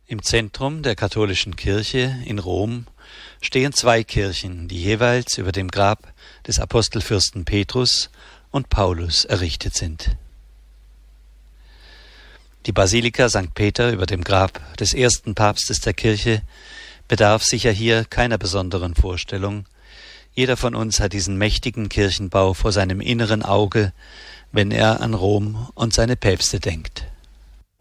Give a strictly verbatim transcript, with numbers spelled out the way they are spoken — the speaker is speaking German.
Im Zentrum der katholischen Kirche in Rom stehen zwei Kirchen, die jeweils über dem Grab des Apostelfürsten Petrus und Paulus errichtet sind. Die Basilika Sankt Peter über dem Grab des ersten Papstes der Kirche bedarf sicher hier keiner besonderen Vorstellung. Jeder von uns hat diesen mächtigen Kirchenbau vor seinem inneren Auge, wenn er an Rom und seine Päpste denkt.